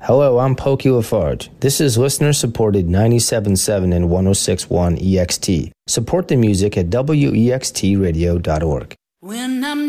Hello, I'm Pokey Lafarge. This is listener-supported 97.7 and 106.1 EXT. Support the music at wextradio.org. When I'm